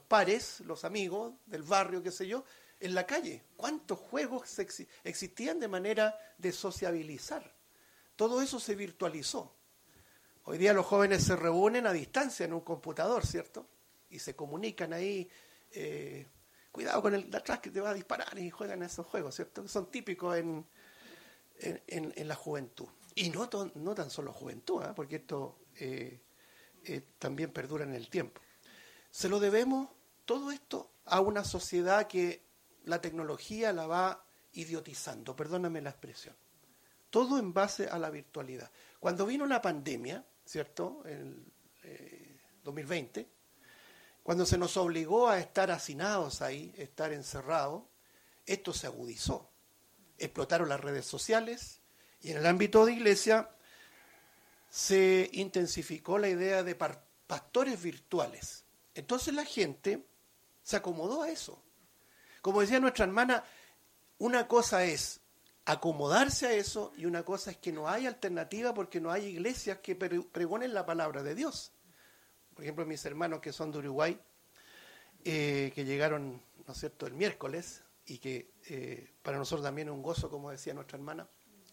pares, los amigos del barrio, qué sé yo, en la calle. ¿Cuántos juegos existían de manera de sociabilizar? Todo eso se virtualizó. Hoy día los jóvenes se reúnen a distancia en un computador, ¿cierto? Y se comunican ahí, cuidado con el de atrás que te va a disparar, y juegan esos juegos, ¿cierto? Que son típicos en la juventud. Y no tan solo juventud, ¿eh? Porque esto también perdura en el tiempo. Se lo debemos todo esto a una sociedad que la tecnología la va idiotizando, perdóname la expresión. Todo en base a la virtualidad. Cuando vino la pandemia, ¿cierto? En 2020, cuando se nos obligó a estar hacinados ahí, estar encerrados, esto se agudizó. Explotaron las redes sociales y en el ámbito de iglesia se intensificó la idea de pastores virtuales. Entonces la gente se acomodó a eso. Como decía nuestra hermana, una cosa es acomodarse a eso y una cosa es que no hay alternativa porque no hay iglesias que pregonen la palabra de Dios. Por ejemplo, mis hermanos que son de Uruguay, que llegaron, ¿no es cierto?, el miércoles, y que para nosotros también es un gozo, como decía nuestra hermana,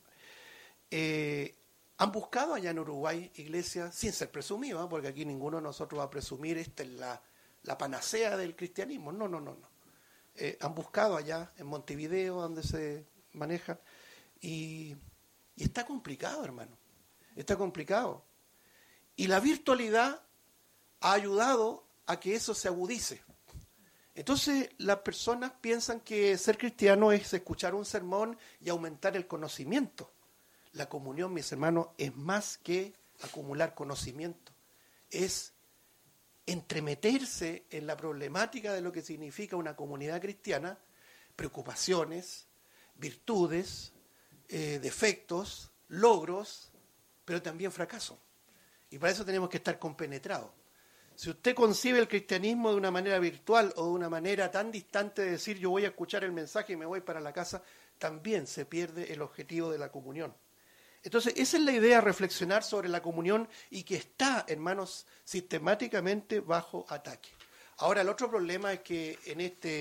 han buscado allá en Uruguay iglesias, sin ser presumidos, porque aquí ninguno de nosotros va a presumir esta es la panacea del cristianismo, no. Han buscado allá en Montevideo, donde se maneja, y está complicado, hermano, está complicado. Y la virtualidad ha ayudado a que eso se agudice. Entonces las personas piensan que ser cristiano es escuchar un sermón y aumentar el conocimiento. La comunión, mis hermanos, es más que acumular conocimiento. Es entremeterse en la problemática de lo que significa una comunidad cristiana, preocupaciones, virtudes, defectos, logros, pero también fracasos. Y para eso tenemos que estar compenetrados. Si usted concibe el cristianismo de una manera virtual o de una manera tan distante de decir yo voy a escuchar el mensaje y me voy para la casa, también se pierde el objetivo de la comunión. Entonces, esa es la idea, reflexionar sobre la comunión y que está, hermanos, sistemáticamente bajo ataque. Ahora, el otro problema es que en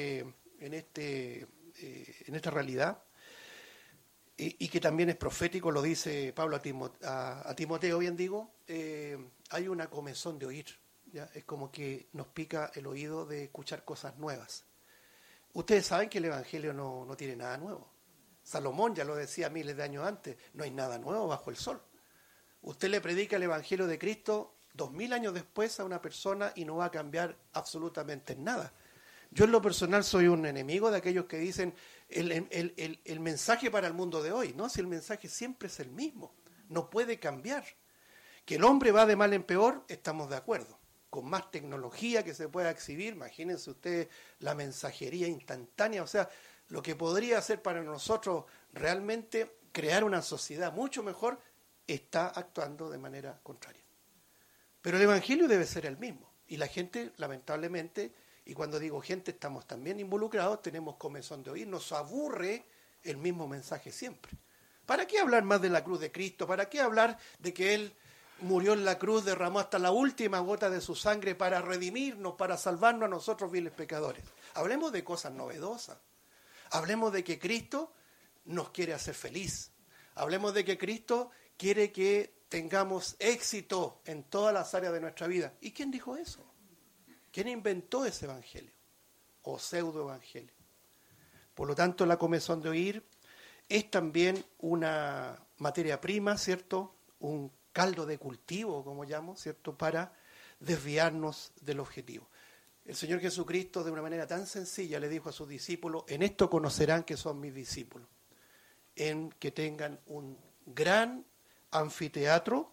esta realidad, y que también es profético, lo dice Pablo a Timoteo, bien digo, hay una comezón de oír. ¿Ya? Es como que nos pica el oído de escuchar cosas nuevas. Ustedes saben que el Evangelio no tiene nada nuevo. Salomón ya lo decía miles de años antes, no hay nada nuevo bajo el sol. Usted le predica el Evangelio de Cristo 2000 años después a una persona y no va a cambiar absolutamente nada. Yo en lo personal soy un enemigo de aquellos que dicen el mensaje para el mundo de hoy. No, si el mensaje siempre es el mismo, no puede cambiar. Que el hombre va de mal en peor, estamos de acuerdo. Con más tecnología que se pueda exhibir, imagínense ustedes la mensajería instantánea, o sea, lo que podría hacer para nosotros realmente crear una sociedad mucho mejor, está actuando de manera contraria. Pero el Evangelio debe ser el mismo, y la gente, lamentablemente, y cuando digo gente, estamos también involucrados, tenemos comezón de oír, nos aburre el mismo mensaje siempre. ¿Para qué hablar más de la cruz de Cristo? ¿Para qué hablar de que Él murió en la cruz, derramó hasta la última gota de su sangre para redimirnos, para salvarnos a nosotros viles pecadores? Hablemos de cosas novedosas. Hablemos de que Cristo nos quiere hacer feliz. Hablemos de que Cristo quiere que tengamos éxito en todas las áreas de nuestra vida. ¿Y quién dijo eso? ¿Quién inventó ese evangelio? O pseudo-evangelio. Por lo tanto, la comezón de oír es también una materia prima, ¿cierto? Un caldo de cultivo, como llamo, ¿cierto?, para desviarnos del objetivo. El Señor Jesucristo, de una manera tan sencilla, le dijo a sus discípulos: en esto conocerán que son mis discípulos, en que tengan un gran anfiteatro,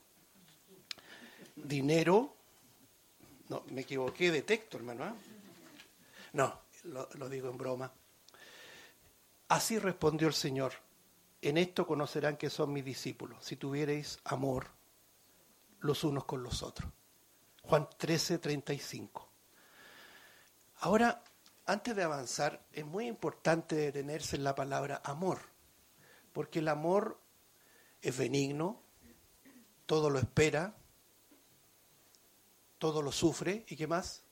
dinero, no, me equivoqué de texto, hermano, ¿eh? No, lo digo en broma. Así respondió el Señor: en esto conocerán que son mis discípulos, si tuviereis amor los unos con los otros. Juan 13:35. Ahora, antes de avanzar, es muy importante detenerse en la palabra amor, porque el amor es benigno, todo lo espera, todo lo sufre, ¿y qué más?